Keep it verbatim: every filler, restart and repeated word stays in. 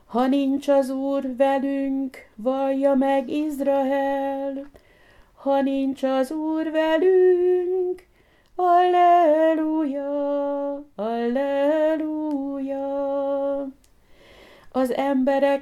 Ha nincs az Úr velünk, vallja meg Izrael. Ha nincs az Úr velünk, Alleluja, Alleluja. Az emberek